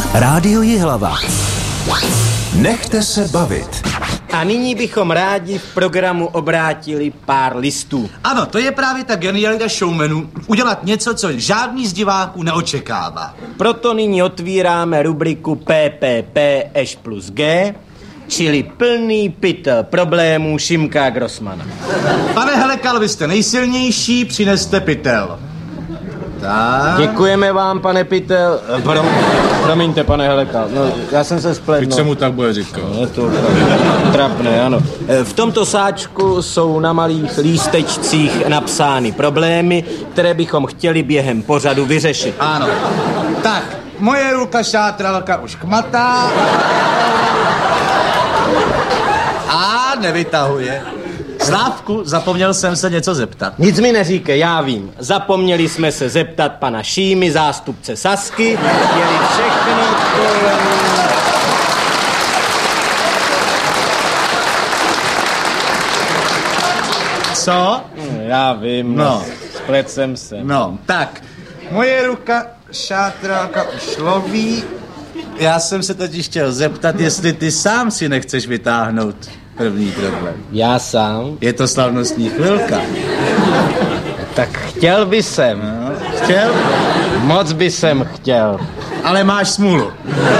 Rádio Jihlava. Nechte se bavit. A nyní bychom rádi v programu obrátili pár listů. Ano, to je právě ta genialita showmanů, udělat něco, co žádný z diváků neočekává. Proto nyní otvíráme rubriku PPP Š plus G, čili plný pytel problémů Šimka Grossmana. Pane Helekal, vy jste nejsilnější, přineste pytel. Tak. Děkujeme vám, pane pytel. Promiňte, pane Helekal. No, já jsem se spletl. Teď se mu tak bude říkat. Je to trapné, ano. V tomto sáčku jsou na malých lístečcích napsány problémy, které bychom chtěli během pořadu vyřešit. Ano. Tak, moje ruka šátralka už kmatá. A nevytahuje. Slávku, zapomněl jsem se něco zeptat. Nic mi neříkej, já vím. Zapomněli jsme se zeptat pana Šímy, zástupce Sasky. Měli všechno kolem... Co? Já vím, no. Splet jsem se. No, tak, moje ruka šátralka už loví. Já jsem se totiž chtěl zeptat, jestli ty sám si nechceš vytáhnout první problém. Já sám? Je to slavnostní chvilka. Tak chtěl by jsem. No, chtěl? Moc by jsem chtěl. Ale máš smůlu.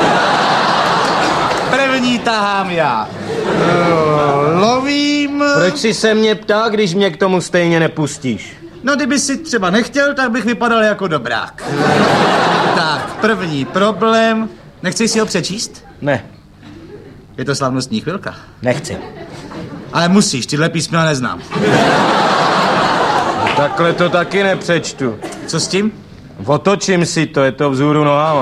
První tahám já. Lovím. Proč jsi se mě ptal, když mě k tomu stejně nepustíš? No, kdyby si třeba nechtěl, tak bych vypadal jako dobrák. Tak, první problém. Nechceš si ho přečíst? Ne. Je to slavnostní chvilka. Nechci. Ale musíš, tyhle písmena neznám. Takhle to taky nepřečtu. Co s tím? Otočím si to, je to vzhůru nohama.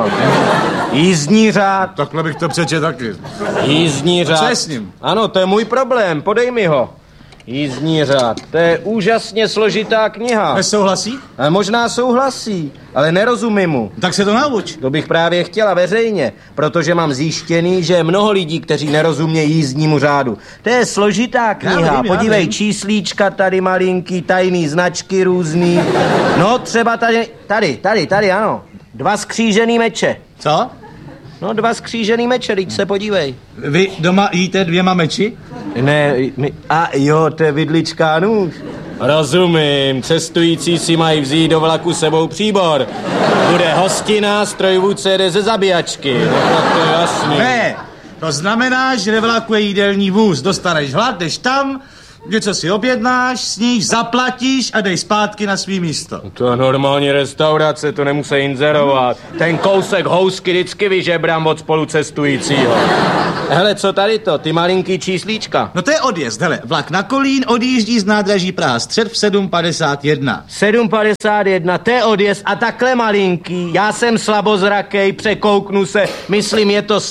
Jízdní řád. Takhle bych to přečet taky. Jízdní řád. Co je s ním? Ano, to je můj problém, podej mi ho. Jízdní řád, to je úžasně složitá kniha. Nesouhlasí? Ale možná souhlasí, ale nerozumím mu. Tak se to nauč. To bych právě chtěla veřejně, protože mám zjištěný, že je mnoho lidí, kteří nerozumějí jízdnímu řádu. To je složitá kniha, já podívej, vím. Číslíčka tady malinký, tajný značky různý. No třeba tady, ano. 2 skřížený meče. Co? No 2 skřížený meče, teď se podívej. Vy doma jíte 2 meči? Ne, a jo, to je vidlička a nůž. Rozumím, cestující si mají vzít do vlaku sebou příbor. Bude hostina, strojvůdce jede ze zabíjačky. No, tak to je jasný. Ne, to znamená, že ve vlaku je jídelní vůz. Dostaneš hlad, jdeš tam, něco si objednáš, sníš, zaplatíš a dej zpátky na svý místo. To je normální restaurace, to nemusí inzerovat. Ten kousek housky vždycky vyžebrám od spolucestujícího. Hele, co tady to, ty malinký číslíčka? No to je odjezd, hele, vlak na Kolín odjíždí z nádraží Praha-Střed v 7:51. 7:51, to je odjezd a takhle malinký. Já jsem slabozrakej, překouknu se, myslím je to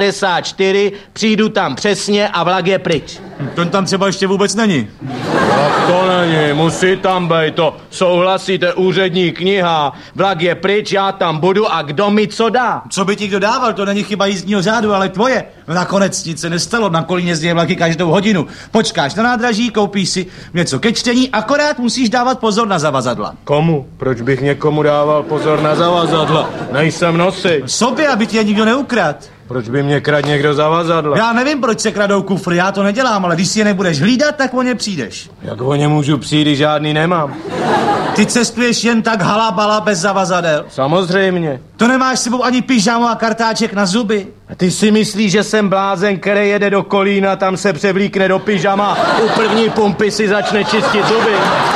7:54, přijdu tam přesně a vlak je pryč. Ten tam třeba ještě vůbec není. Tak to není, musí tam být, to souhlasíte, úřední kniha, vlak je pryč, já tam budu a kdo mi co dá? Co by ti kdo dával, to není chyba jízdního řádu, ale tvoje. No nakonec nic se nestalo, na Kolíně jezdí vlaky každou hodinu. Počkáš na nádraží, koupíš si něco ke čtení, akorát musíš dávat pozor na zavazadla. Komu? Proč bych někomu dával pozor na zavazadla? Nejsem nosič. Sobě, aby ti je nikdo neukrad. Proč by mě kradl někdo zavazadla? Já nevím, proč se kradou kufry, já to nedělám, ale když si je nebudeš hlídat, tak o ně přijdeš. Jak o ně můžu přijít, když žádný nemám? Ty cestuješ jen tak halabala bez zavazadel. Samozřejmě. To nemáš s sebou ani pyžamo a kartáček na zuby. A ty si myslíš, že jsem blázen, který jede do Kolína, tam se převlíkne do pyžama, u první pumpy si začne čistit zuby?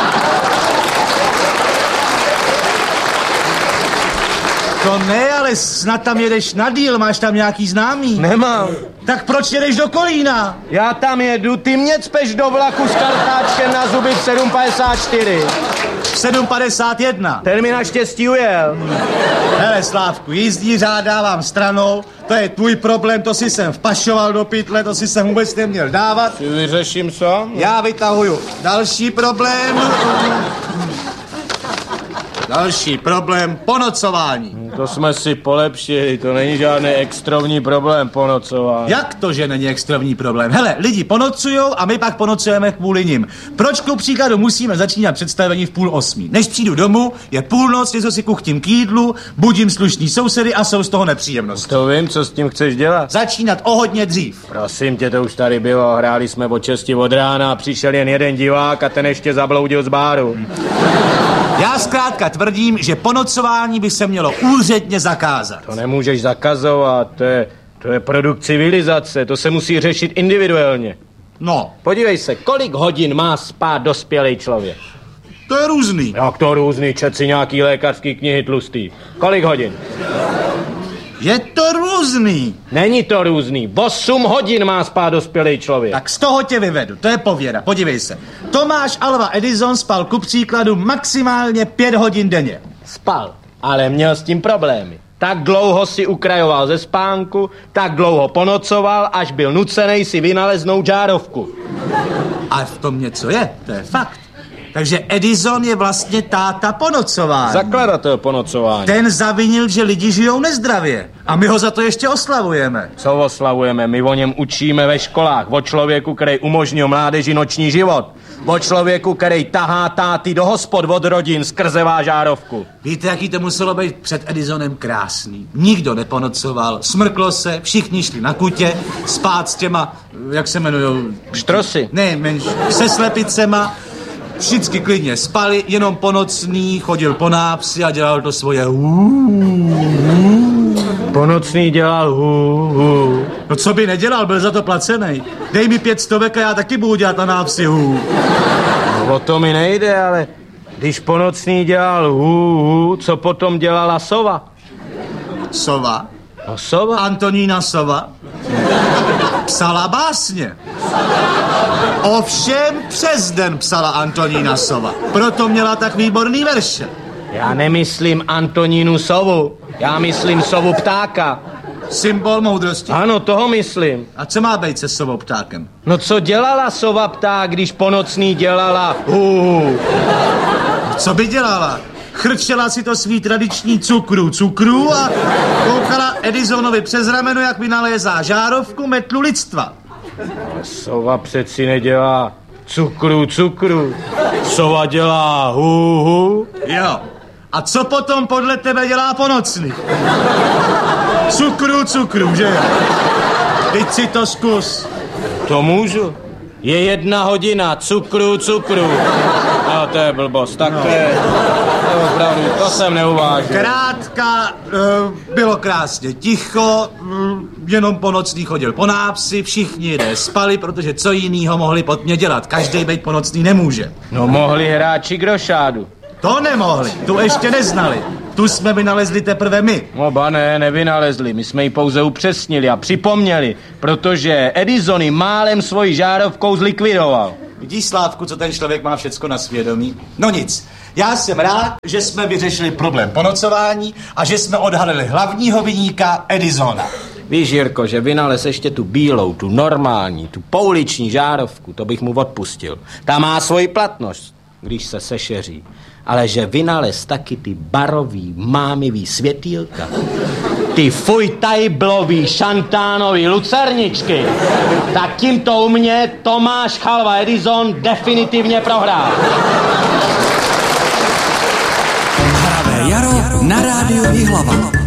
To ne, ale snad tam jedeš na díl, máš tam nějaký známý. Nemám. Tak proč jedeš do Kolína? Já tam jedu, ty mě cpeš do vlaku s kartáčkem na zuby v 7:54. 7:51. Ten mi naštěstí ujel. Hele, Slávku, jízdní řád dávám stranou, to je tvůj problém, to si jsem vpašoval do pytle, to si jsem vůbec neměl dávat. Ty vyřeším sám? Já vytahuju další problém. Další problém, ponocování. To jsme si polepšili, to není žádný extrovní problém ponocování. Jak to, že není extrovní problém? Hele, lidi ponocujou a my pak ponocujeme kvůli nim. Proč ku příkladu musíme začínat představení v 7:30? Než přijdu domů, je půlnoc, něco si kuchtím k jídlu, budím slušný sousedy a jsou z toho nepříjemnosti. To vím, co s tím chceš dělat. Začínat o hodně dřív. Prosím tě, to už tady bylo, hráli jsme od 6 od rána, přišel jen jeden divák a ten ještě zabloudil z báru. Já zkrátka tvrdím, že ponocování by se mělo úředně zakázat. To nemůžeš zakazovat, to je produkt civilizace, to se musí řešit individuálně. No, Podívej se, kolik hodin má spát dospělý člověk? to je různý. Jak to různý, čet si nějaký lékařský knihy tlustý. Kolik hodin? Je to různý. Není to různý, 8 hodin má spát dospělý člověk. Tak z toho tě vyvedu, to je pověra, podívej se. Thomas Alva Edison spal ku příkladu maximálně 5 hodin denně. Spal, ale měl s tím problémy. Tak dlouho si ukrajoval ze spánku, tak dlouho ponocoval, až byl nucenej si vynaleznout žárovku. A v tom něco je, to je fakt. Takže Edison je vlastně táta ponocování. Zakladatel ponocování. Ten zavinil, že lidi žijou nezdravě. A my ho za to ještě oslavujeme. Co oslavujeme? My o něm učíme ve školách. O člověku, který umožnil mládeži noční život. O člověku, který tahá táty do hospod od rodin skrze žárovku. Víte, jaký to muselo být před Edisonem krásný? Nikdo neponocoval, smrklo se, všichni šli na kutě, spát s těma, jak se jmenujou? Štrosy. Ne, menš, se slepicema. Všichni klidně spali, jenom po nocní chodil po nápsi a dělal to svoje Ponocný dělal hu. No co by nedělal, byl za to placený. Dej mi 500 a já taky budu dělat na nápsi No, o to mi nejde, ale když ponocný dělal hu, co potom dělala sova? Sova? No sova? Antonína Sova psala básně. Ovšem přes den psala Antonína Sova. Proto měla tak výborný verše. Já nemyslím Antonínu sovu, já myslím sovu ptáka. Symbol moudrosti. Ano, toho myslím. A co má být se sovou ptákem? No co dělala sova pták, když ponocný dělala hu? Co by dělala? Chrčela si to svý tradiční cukru a koukala Edisonovi přes rameno, jak vynalézá žárovku metlu lidstva. Sova přeci nedělá cukru. Sova dělá hu. Jo. A co potom podle tebe dělá ponocný? Cukru, že jo? Teď si to zkus. To můžu. Je 1 hodina, cukru. No, to je blbost, tak to je opravdu, to jsem neuvážil. Krátka, bylo krásně ticho, jenom po nocní chodil po nápsi, všichni lidé spali, protože co jinýho mohli pod mě dělat, každej být po nocný nemůže. No mohli hráči grošádu. To nemohli, tu ještě neznali, tu jsme vynalezli teprve my. No ba ne, nevynalezli, my jsme ji pouze upřesnili a připomněli, protože Edison ji málem svojí žárovkou zlikvidoval. Vidíš, Slávku, co ten člověk má všecko na svědomí? No nic, já jsem rád, že jsme vyřešili problém ponocování a že jsme odhalili hlavního viníka Edisona. Víš, Jirko, že vynalez ještě tu bílou, tu normální, tu pouliční žárovku, to bych mu odpustil. Ta má svoji platnost, když se sešeří. Ale že vynalez taky ty barový, mámivý světýlka, ty fujtajblový, šantánový lucerničky, tak tímto u mě Tomáš Alva Edison definitivně prohrál. Hravé jaro na rádiu Jihlava.